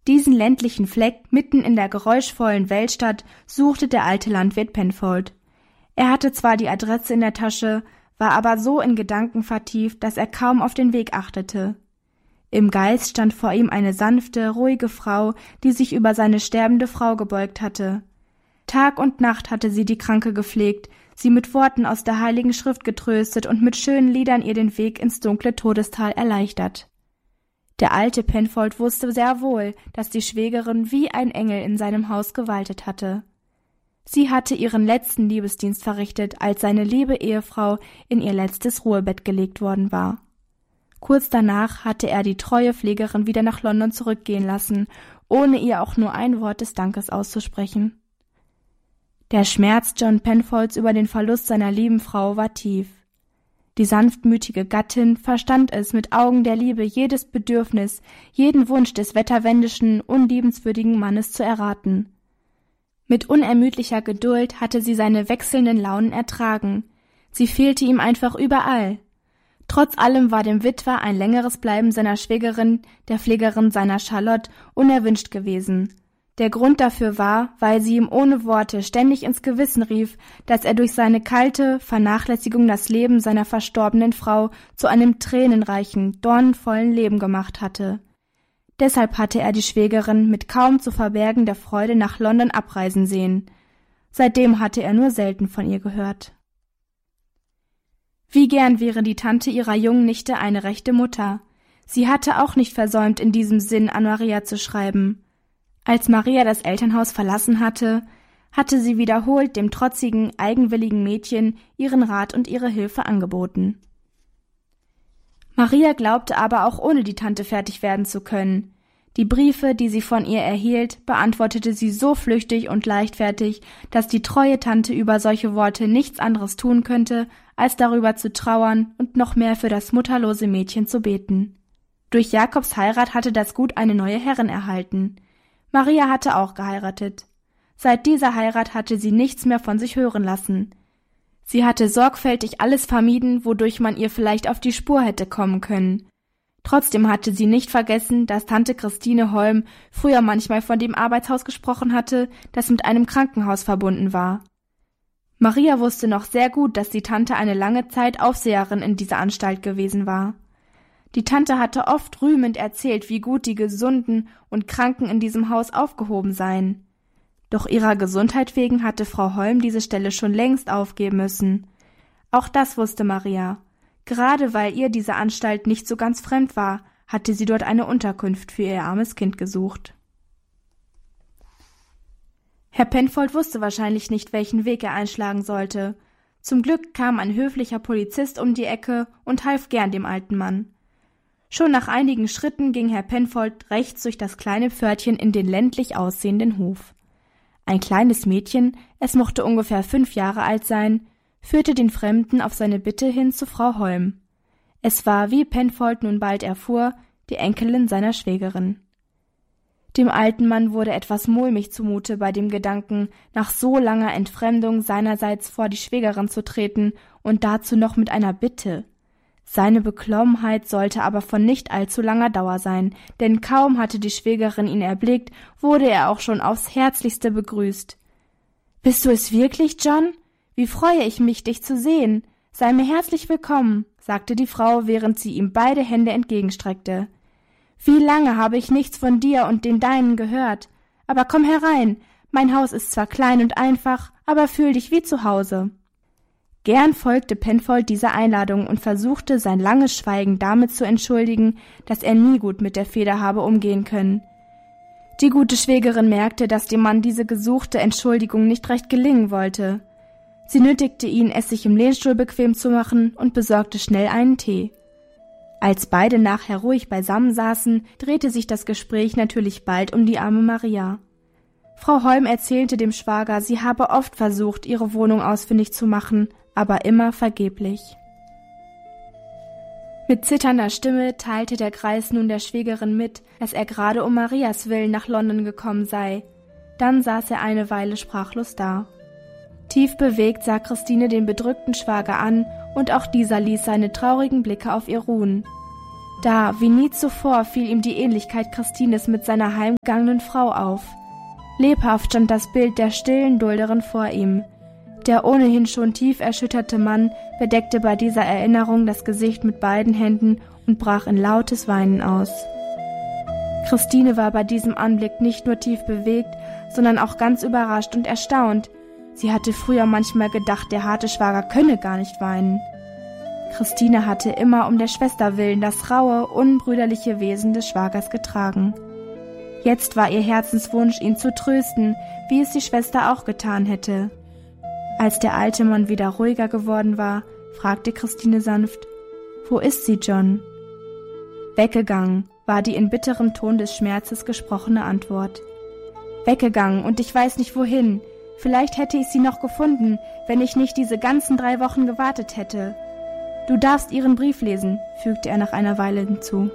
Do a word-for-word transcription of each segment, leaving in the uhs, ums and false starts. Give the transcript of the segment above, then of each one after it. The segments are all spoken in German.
Diesen ländlichen Fleck mitten in der geräuschvollen Weltstadt suchte der alte Landwirt Penfold. Er hatte zwar die Adresse in der Tasche, war aber so in Gedanken vertieft, dass er kaum auf den Weg achtete. Im Geist stand vor ihm eine sanfte, ruhige Frau, die sich über seine sterbende Frau gebeugt hatte. Tag und Nacht hatte sie die Kranke gepflegt, sie mit Worten aus der Heiligen Schrift getröstet und mit schönen Liedern ihr den Weg ins dunkle Todestal erleichtert. Der alte Penfold wusste sehr wohl, dass die Schwägerin wie ein Engel in seinem Haus gewaltet hatte. Sie hatte ihren letzten Liebesdienst verrichtet, als seine liebe Ehefrau in ihr letztes Ruhebett gelegt worden war. Kurz danach hatte er die treue Pflegerin wieder nach London zurückgehen lassen, ohne ihr auch nur ein Wort des Dankes auszusprechen. Der Schmerz John Penfolds über den Verlust seiner lieben Frau war tief. Die sanftmütige Gattin verstand es, mit Augen der Liebe jedes Bedürfnis, jeden Wunsch des wetterwendischen, unliebenswürdigen Mannes zu erraten. Mit unermüdlicher Geduld hatte sie seine wechselnden Launen ertragen. Sie fehlte ihm einfach überall. Trotz allem war dem Witwer ein längeres Bleiben seiner Schwägerin, der Pflegerin seiner Charlotte, unerwünscht gewesen. Der Grund dafür war, weil sie ihm ohne Worte ständig ins Gewissen rief, dass er durch seine kalte Vernachlässigung das Leben seiner verstorbenen Frau zu einem tränenreichen, dornenvollen Leben gemacht hatte. Deshalb hatte er die Schwägerin mit kaum zu verbergender Freude nach London abreisen sehen. Seitdem hatte er nur selten von ihr gehört. Wie gern wäre die Tante ihrer jungen Nichte eine rechte Mutter. Sie hatte auch nicht versäumt, in diesem Sinn an Maria zu schreiben. Als Maria das Elternhaus verlassen hatte, hatte sie wiederholt dem trotzigen, eigenwilligen Mädchen ihren Rat und ihre Hilfe angeboten. Maria glaubte aber auch ohne die Tante fertig werden zu können. Die Briefe, die sie von ihr erhielt, beantwortete sie so flüchtig und leichtfertig, dass die treue Tante über solche Worte nichts anderes tun könnte, als darüber zu trauern und noch mehr für das mutterlose Mädchen zu beten. Durch Jakobs Heirat hatte das Gut eine neue Herrin erhalten. Maria hatte auch geheiratet. Seit dieser Heirat hatte sie nichts mehr von sich hören lassen. Sie hatte sorgfältig alles vermieden, wodurch man ihr vielleicht auf die Spur hätte kommen können. Trotzdem hatte sie nicht vergessen, dass Tante Christine Holm früher manchmal von dem Arbeitshaus gesprochen hatte, das mit einem Krankenhaus verbunden war. Maria wusste noch sehr gut, dass die Tante eine lange Zeit Aufseherin in dieser Anstalt gewesen war. Die Tante hatte oft rühmend erzählt, wie gut die Gesunden und Kranken in diesem Haus aufgehoben seien. Doch ihrer Gesundheit wegen hatte Frau Holm diese Stelle schon längst aufgeben müssen. Auch das wusste Maria. Gerade weil ihr diese Anstalt nicht so ganz fremd war, hatte sie dort eine Unterkunft für ihr armes Kind gesucht. Herr Penfold wusste wahrscheinlich nicht, welchen Weg er einschlagen sollte. Zum Glück kam ein höflicher Polizist um die Ecke und half gern dem alten Mann. Schon nach einigen Schritten ging Herr Penfold rechts durch das kleine Pförtchen in den ländlich aussehenden Hof. Ein kleines Mädchen, es mochte ungefähr fünf Jahre alt sein, führte den Fremden auf seine Bitte hin zu Frau Holm. Es war, wie Penfold nun bald erfuhr, die Enkelin seiner Schwägerin. Dem alten Mann wurde etwas mulmig zumute bei dem Gedanken, nach so langer Entfremdung seinerseits vor die Schwägerin zu treten und dazu noch mit einer Bitte. Seine Beklommenheit sollte aber von nicht allzu langer Dauer sein, denn kaum hatte die Schwägerin ihn erblickt, wurde er auch schon aufs Herzlichste begrüßt. »Bist du es wirklich, John? Wie freue ich mich, dich zu sehen. Sei mir herzlich willkommen«, sagte die Frau, während sie ihm beide Hände entgegenstreckte. »Wie lange habe ich nichts von dir und den Deinen gehört. Aber komm herein, mein Haus ist zwar klein und einfach, aber fühl dich wie zu Hause.« Gern folgte Penfold dieser Einladung und versuchte, sein langes Schweigen damit zu entschuldigen, dass er nie gut mit der Feder habe umgehen können. Die gute Schwägerin merkte, dass dem Mann diese gesuchte Entschuldigung nicht recht gelingen wollte. Sie nötigte ihn, es sich im Lehnstuhl bequem zu machen und besorgte schnell einen Tee. Als beide nachher ruhig beisammen saßen, drehte sich das Gespräch natürlich bald um die arme Maria. Frau Holm erzählte dem Schwager, sie habe oft versucht, ihre Wohnung ausfindig zu machen, aber immer vergeblich. Mit zitternder Stimme teilte der Greis nun der Schwägerin mit, dass er gerade um Marias Willen nach London gekommen sei. Dann saß er eine Weile sprachlos da. Tief bewegt sah Christine den bedrückten Schwager an, und auch dieser ließ seine traurigen Blicke auf ihr ruhen. Da, wie nie zuvor, fiel ihm die Ähnlichkeit Christines mit seiner heimgegangenen Frau auf. Lebhaft stand das Bild der stillen Dulderin vor ihm. Der ohnehin schon tief erschütterte Mann bedeckte bei dieser Erinnerung das Gesicht mit beiden Händen und brach in lautes Weinen aus. Christine war bei diesem Anblick nicht nur tief bewegt, sondern auch ganz überrascht und erstaunt. Sie hatte früher manchmal gedacht, der harte Schwager könne gar nicht weinen. Christine hatte immer um der Schwester willen das raue, unbrüderliche Wesen des Schwagers getragen. Jetzt war ihr Herzenswunsch, ihn zu trösten, wie es die Schwester auch getan hätte. Als der alte Mann wieder ruhiger geworden war, fragte Christine sanft: »Wo ist sie, John?« »Weggegangen«, war die in bitterem Ton des Schmerzes gesprochene Antwort. »Weggegangen, und ich weiß nicht wohin. Vielleicht hätte ich sie noch gefunden, wenn ich nicht diese ganzen drei Wochen gewartet hätte. Du darfst ihren Brief lesen«, fügte er nach einer Weile hinzu.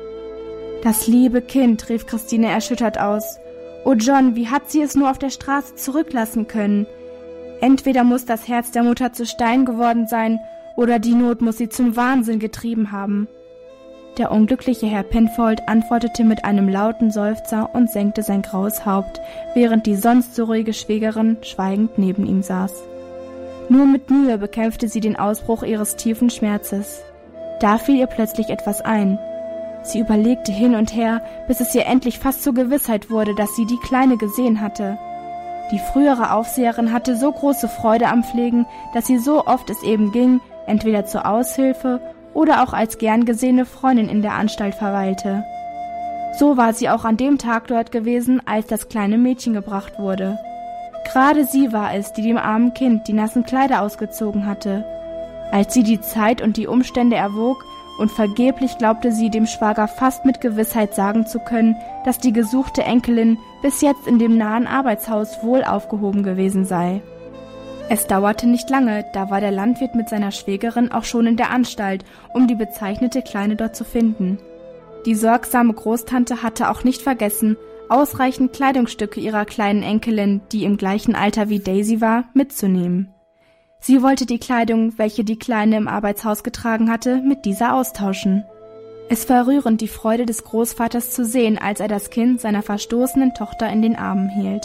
»Das liebe Kind«, rief Christine erschüttert aus. »Oh John, wie hat sie es nur auf der Straße zurücklassen können? Entweder muss das Herz der Mutter zu Stein geworden sein, oder die Not muss sie zum Wahnsinn getrieben haben.« Der unglückliche Herr Penfold antwortete mit einem lauten Seufzer und senkte sein graues Haupt, während die sonst so ruhige Schwägerin schweigend neben ihm saß. Nur mit Mühe bekämpfte sie den Ausbruch ihres tiefen Schmerzes. Da fiel ihr plötzlich etwas ein. Sie überlegte hin und her, bis es ihr endlich fast zur Gewissheit wurde, dass sie die Kleine gesehen hatte. Die frühere Aufseherin hatte so große Freude am Pflegen, dass sie so oft es eben ging, entweder zur Aushilfe oder auch als gern gesehene Freundin in der Anstalt verweilte. So war sie auch an dem Tag dort gewesen, als das kleine Mädchen gebracht wurde. Gerade sie war es, die dem armen Kind die nassen Kleider ausgezogen hatte. Als sie die Zeit und die Umstände erwog, und vergeblich glaubte sie, dem Schwager fast mit Gewissheit sagen zu können, dass die gesuchte Enkelin bis jetzt in dem nahen Arbeitshaus wohl aufgehoben gewesen sei. Es dauerte nicht lange, da war der Landwirt mit seiner Schwägerin auch schon in der Anstalt, um die bezeichnete Kleine dort zu finden. Die sorgsame Großtante hatte auch nicht vergessen, ausreichend Kleidungsstücke ihrer kleinen Enkelin, die im gleichen Alter wie Daisy war, mitzunehmen. Sie wollte die Kleidung, welche die Kleine im Arbeitshaus getragen hatte, mit dieser austauschen. Es war rührend, die Freude des Großvaters zu sehen, als er das Kind seiner verstoßenen Tochter in den Armen hielt.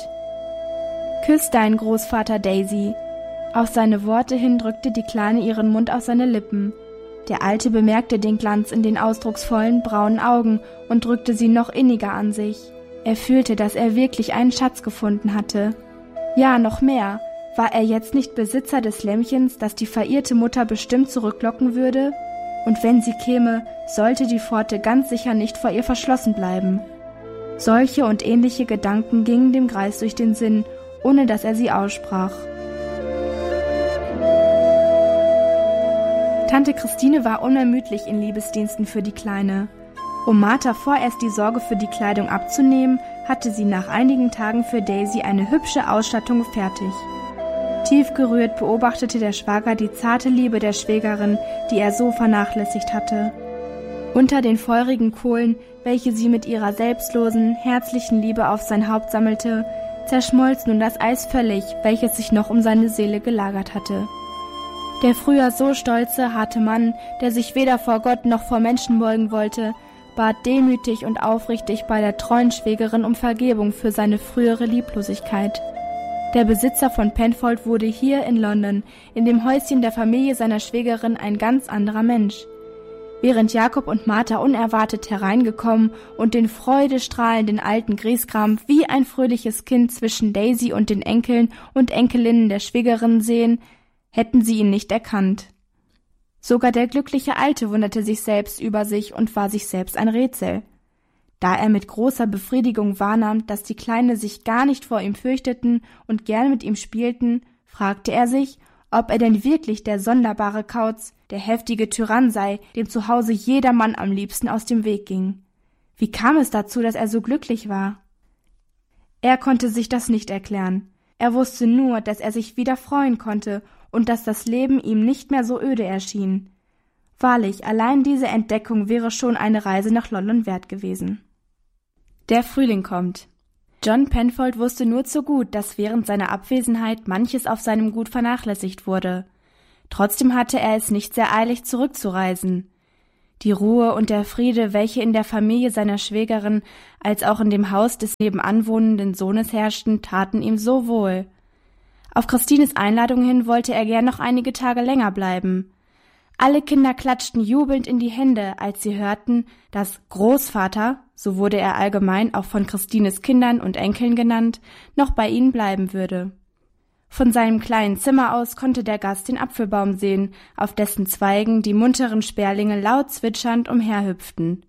»Küss deinen Großvater, Daisy!« Auf seine Worte hin drückte die Kleine ihren Mund auf seine Lippen. Der Alte bemerkte den Glanz in den ausdrucksvollen, braunen Augen und drückte sie noch inniger an sich. Er fühlte, dass er wirklich einen Schatz gefunden hatte. Ja, noch mehr. War er jetzt nicht Besitzer des Lämmchens, das die verirrte Mutter bestimmt zurücklocken würde? Und wenn sie käme, sollte die Pforte ganz sicher nicht vor ihr verschlossen bleiben. Solche und ähnliche Gedanken gingen dem Greis durch den Sinn, ohne dass er sie aussprach. Tante Christine war unermüdlich in Liebesdiensten für die Kleine. Um Martha vorerst die Sorge für die Kleidung abzunehmen, hatte sie nach einigen Tagen für Daisy eine hübsche Ausstattung fertig. Tief gerührt beobachtete der Schwager die zarte Liebe der Schwägerin, die er so vernachlässigt hatte. Unter den feurigen Kohlen, welche sie mit ihrer selbstlosen, herzlichen Liebe auf sein Haupt sammelte, zerschmolz nun das Eis völlig, welches sich noch um seine Seele gelagert hatte. Der früher so stolze, harte Mann, der sich weder vor Gott noch vor Menschen beugen wollte, bat demütig und aufrichtig bei der treuen Schwägerin um Vergebung für seine frühere Lieblosigkeit. Der Besitzer von Penfold wurde hier in London, in dem Häuschen der Familie seiner Schwägerin, ein ganz anderer Mensch. Während Jakob und Martha unerwartet hereingekommen und den freudestrahlenden alten Griesgram wie ein fröhliches Kind zwischen Daisy und den Enkeln und Enkelinnen der Schwägerin sehen, hätten sie ihn nicht erkannt. Sogar der glückliche Alte wunderte sich selbst über sich und war sich selbst ein Rätsel. Da er mit großer Befriedigung wahrnahm, dass die Kleine sich gar nicht vor ihm fürchteten und gern mit ihm spielten, fragte er sich, ob er denn wirklich der sonderbare Kauz, der heftige Tyrann sei, dem zu Hause jedermann am liebsten aus dem Weg ging. Wie kam es dazu, dass er so glücklich war? Er konnte sich das nicht erklären. Er wusste nur, dass er sich wieder freuen konnte und dass das Leben ihm nicht mehr so öde erschien. Wahrlich, allein diese Entdeckung wäre schon eine Reise nach London wert gewesen. Der Frühling kommt. John Penfold wusste nur zu gut, dass während seiner Abwesenheit manches auf seinem Gut vernachlässigt wurde. Trotzdem hatte er es nicht sehr eilig, zurückzureisen. Die Ruhe und der Friede, welche in der Familie seiner Schwägerin als auch in dem Haus des nebenan wohnenden Sohnes herrschten, taten ihm so wohl. Auf Christines Einladung hin wollte er gern noch einige Tage länger bleiben. Alle Kinder klatschten jubelnd in die Hände, als sie hörten, dass Großvater, so wurde er allgemein auch von Christines Kindern und Enkeln genannt, noch bei ihnen bleiben würde. Von seinem kleinen Zimmer aus konnte der Gast den Apfelbaum sehen, auf dessen Zweigen die munteren Sperlinge laut zwitschernd umherhüpften.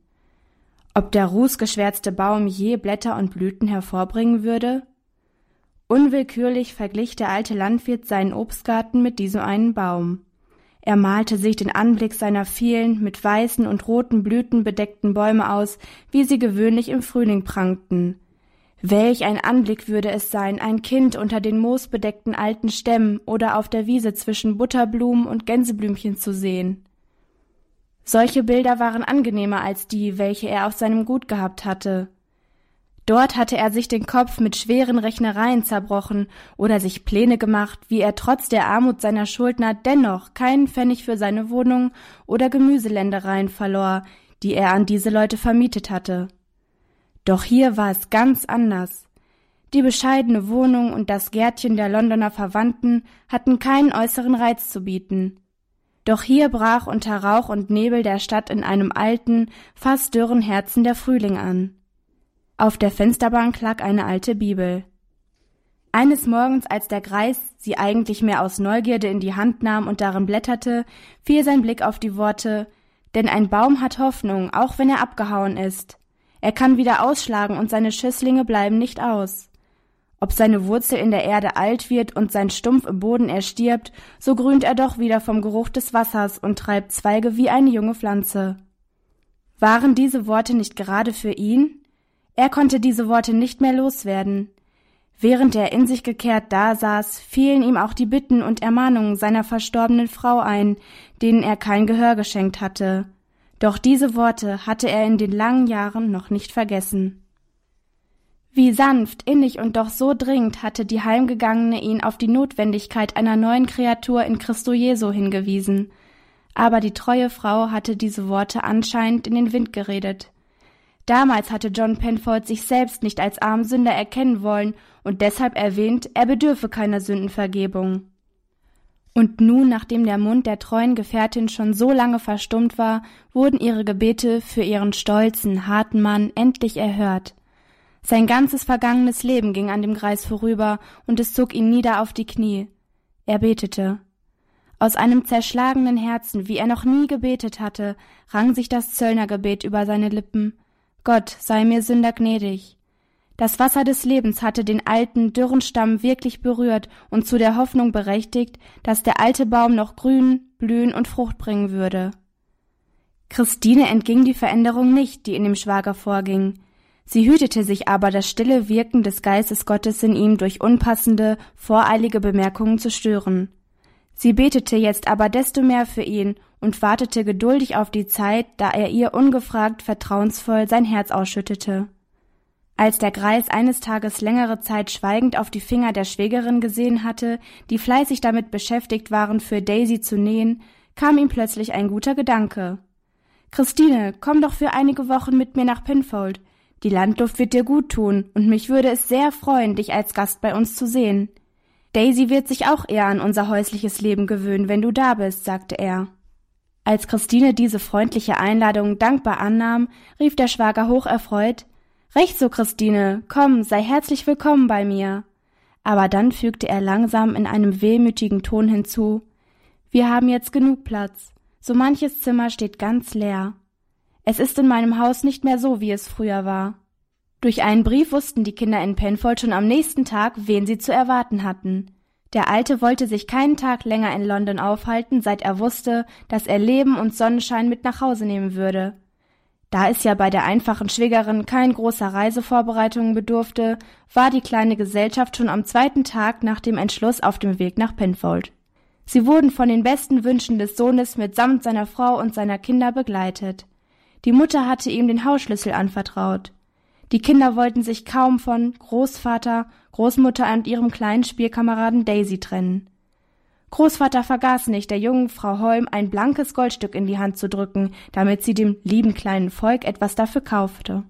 Ob der rußgeschwärzte Baum je Blätter und Blüten hervorbringen würde? Unwillkürlich verglich der alte Landwirt seinen Obstgarten mit diesem einen Baum. Er malte sich den Anblick seiner vielen, mit weißen und roten Blüten bedeckten Bäume aus, wie sie gewöhnlich im Frühling prangten. Welch ein Anblick würde es sein, ein Kind unter den moosbedeckten alten Stämmen oder auf der Wiese zwischen Butterblumen und Gänseblümchen zu sehen. Solche Bilder waren angenehmer als die, welche er auf seinem Gut gehabt hatte. Dort hatte er sich den Kopf mit schweren Rechnereien zerbrochen oder sich Pläne gemacht, wie er trotz der Armut seiner Schuldner dennoch keinen Pfennig für seine Wohnung oder Gemüseländereien verlor, die er an diese Leute vermietet hatte. Doch hier war es ganz anders. Die bescheidene Wohnung und das Gärtchen der Londoner Verwandten hatten keinen äußeren Reiz zu bieten. Doch hier brach unter Rauch und Nebel der Stadt in einem alten, fast dürren Herzen der Frühling an. Auf der Fensterbank lag eine alte Bibel. Eines Morgens, als der Greis sie eigentlich mehr aus Neugierde in die Hand nahm und darin blätterte, fiel sein Blick auf die Worte: »Denn ein Baum hat Hoffnung, auch wenn er abgehauen ist. Er kann wieder ausschlagen und seine Schösslinge bleiben nicht aus. Ob seine Wurzel in der Erde alt wird und sein Stumpf im Boden erstirbt, so grünt er doch wieder vom Geruch des Wassers und treibt Zweige wie eine junge Pflanze.« Waren diese Worte nicht gerade für ihn? Er konnte diese Worte nicht mehr loswerden. Während er in sich gekehrt dasaß, fielen ihm auch die Bitten und Ermahnungen seiner verstorbenen Frau ein, denen er kein Gehör geschenkt hatte. Doch diese Worte hatte er in den langen Jahren noch nicht vergessen. Wie sanft, innig und doch so dringend hatte die Heimgegangene ihn auf die Notwendigkeit einer neuen Kreatur in Christo Jesu hingewiesen. Aber die treue Frau hatte diese Worte anscheinend in den Wind geredet. Damals hatte John Penfold sich selbst nicht als armen Sünder erkennen wollen und deshalb erwähnt, er bedürfe keiner Sündenvergebung. Und nun, nachdem der Mund der treuen Gefährtin schon so lange verstummt war, wurden ihre Gebete für ihren stolzen, harten Mann endlich erhört. Sein ganzes vergangenes Leben ging an dem Greis vorüber, und es zog ihn nieder auf die Knie. Er betete. Aus einem zerschlagenen Herzen, wie er noch nie gebetet hatte, rang sich das Zöllnergebet über seine Lippen. Gott, sei mir Sünder gnädig. Das Wasser des Lebens hatte den alten, dürren Stamm wirklich berührt und zu der Hoffnung berechtigt, dass der alte Baum noch grün, blühen und Frucht bringen würde. Christine entging die Veränderung nicht, die in dem Schwager vorging. Sie hütete sich aber, das stille Wirken des Geistes Gottes in ihm durch unpassende, voreilige Bemerkungen zu stören. Sie betete jetzt aber desto mehr für ihn und wartete geduldig auf die Zeit, da er ihr ungefragt vertrauensvoll sein Herz ausschüttete. Als der Greis eines Tages längere Zeit schweigend auf die Finger der Schwägerin gesehen hatte, die fleißig damit beschäftigt waren, für Daisy zu nähen, kam ihm plötzlich ein guter Gedanke. »Christine, komm doch für einige Wochen mit mir nach Penfold. Die Landluft wird dir gut tun, und mich würde es sehr freuen, dich als Gast bei uns zu sehen. Daisy wird sich auch eher an unser häusliches Leben gewöhnen, wenn du da bist«, sagte er. Als Christine diese freundliche Einladung dankbar annahm, rief der Schwager hocherfreut: »Recht so, Christine, komm, sei herzlich willkommen bei mir.« Aber dann fügte er langsam in einem wehmütigen Ton hinzu: »Wir haben jetzt genug Platz. So manches Zimmer steht ganz leer. Es ist in meinem Haus nicht mehr so, wie es früher war.« Durch einen Brief wussten die Kinder in Penfold schon am nächsten Tag, wen sie zu erwarten hatten. Der Alte wollte sich keinen Tag länger in London aufhalten, seit er wusste, dass er Leben und Sonnenschein mit nach Hause nehmen würde. Da es ja bei der einfachen Schwägerin kein großer Reisevorbereitungen bedurfte, war die kleine Gesellschaft schon am zweiten Tag nach dem Entschluss auf dem Weg nach Penfold. Sie wurden von den besten Wünschen des Sohnes mitsamt seiner Frau und seiner Kinder begleitet. Die Mutter hatte ihm den Hausschlüssel anvertraut. Die Kinder wollten sich kaum von Großvater, Großmutter und ihrem kleinen Spielkameraden Daisy trennen. Großvater vergaß nicht, der jungen Frau Holm ein blankes Goldstück in die Hand zu drücken, damit sie dem lieben kleinen Volk etwas dafür kaufte.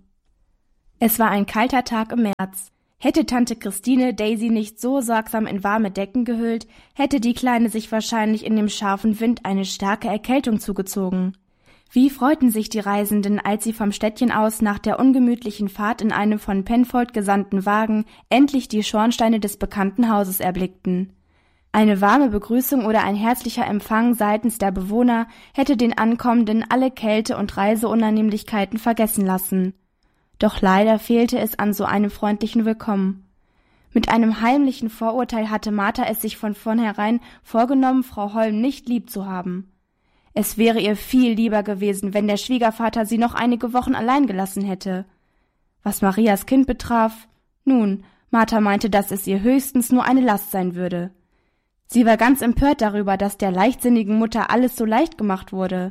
Es war ein kalter Tag im März. Hätte Tante Christine Daisy nicht so sorgsam in warme Decken gehüllt, hätte die Kleine sich wahrscheinlich in dem scharfen Wind eine starke Erkältung zugezogen. Wie freuten sich die Reisenden, als sie vom Städtchen aus nach der ungemütlichen Fahrt in einem von Penfold gesandten Wagen endlich die Schornsteine des bekannten Hauses erblickten. Eine warme Begrüßung oder ein herzlicher Empfang seitens der Bewohner hätte den Ankommenden alle Kälte und Reiseunannehmlichkeiten vergessen lassen. Doch leider fehlte es an so einem freundlichen Willkommen. Mit einem heimlichen Vorurteil hatte Martha es sich von vornherein vorgenommen, Frau Holm nicht lieb zu haben. Es wäre ihr viel lieber gewesen, wenn der Schwiegervater sie noch einige Wochen allein gelassen hätte. Was Marias Kind betraf, nun, Martha meinte, dass es ihr höchstens nur eine Last sein würde. Sie war ganz empört darüber, dass der leichtsinnigen Mutter alles so leicht gemacht wurde.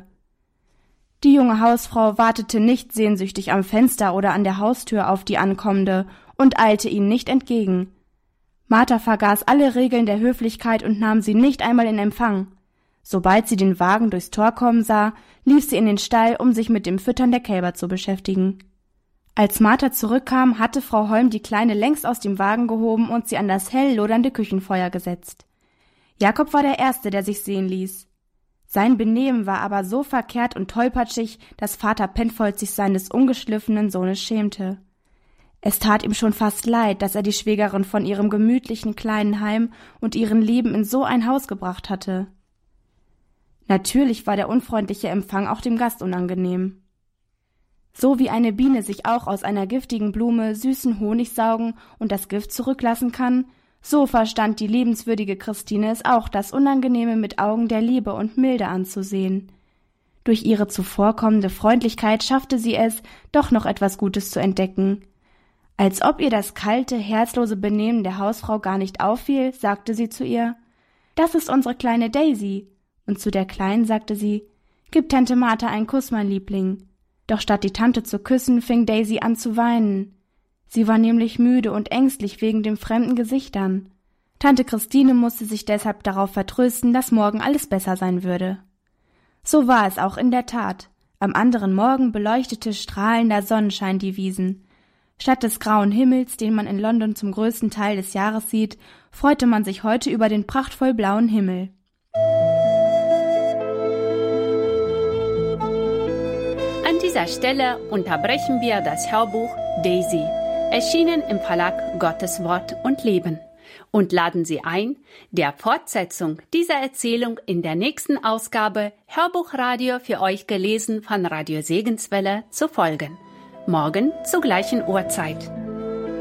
Die junge Hausfrau wartete nicht sehnsüchtig am Fenster oder an der Haustür auf die Ankommende und eilte ihnen nicht entgegen. Martha vergaß alle Regeln der Höflichkeit und nahm sie nicht einmal in Empfang. Sobald sie den Wagen durchs Tor kommen sah, lief sie in den Stall, um sich mit dem Füttern der Kälber zu beschäftigen. Als Martha zurückkam, hatte Frau Holm die Kleine längst aus dem Wagen gehoben und sie an das hell lodernde Küchenfeuer gesetzt. Jakob war der Erste, der sich sehen ließ. Sein Benehmen war aber so verkehrt und tollpatschig, dass Vater Penfold sich seines ungeschliffenen Sohnes schämte. Es tat ihm schon fast leid, dass er die Schwägerin von ihrem gemütlichen kleinen Heim und ihren Lieben in so ein Haus gebracht hatte. Natürlich war der unfreundliche Empfang auch dem Gast unangenehm. So wie eine Biene sich auch aus einer giftigen Blume süßen Honig saugen und das Gift zurücklassen kann, so verstand die liebenswürdige Christine es auch, das Unangenehme mit Augen der Liebe und Milde anzusehen. Durch ihre zuvorkommende Freundlichkeit schaffte sie es, doch noch etwas Gutes zu entdecken. Als ob ihr das kalte, herzlose Benehmen der Hausfrau gar nicht auffiel, sagte sie zu ihr: »Das ist unsere kleine Daisy.« Und zu der Kleinen sagte sie: »Gib Tante Martha einen Kuss, mein Liebling.« Doch statt die Tante zu küssen, fing Daisy an zu weinen. Sie war nämlich müde und ängstlich wegen den fremden Gesichtern. Tante Christine musste sich deshalb darauf vertrösten, dass morgen alles besser sein würde. So war es auch in der Tat. Am anderen Morgen beleuchtete strahlender Sonnenschein die Wiesen. Statt des grauen Himmels, den man in London zum größten Teil des Jahres sieht, freute man sich heute über den prachtvoll blauen Himmel. An dieser Stelle unterbrechen wir das Hörbuch Daisy, erschienen im Verlag Gottes Wort und Leben, und laden Sie ein, der Fortsetzung dieser Erzählung in der nächsten Ausgabe Hörbuchradio für euch gelesen von Radio Segenswelle zu folgen. Morgen zur gleichen Uhrzeit.